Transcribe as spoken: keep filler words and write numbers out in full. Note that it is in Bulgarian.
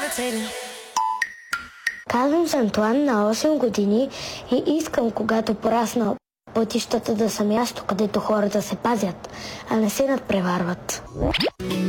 цели. Казвам се Антуан, на осем години и искам, когато порасна, пътищата да са място, където хората се пазят, а не се надпреварват.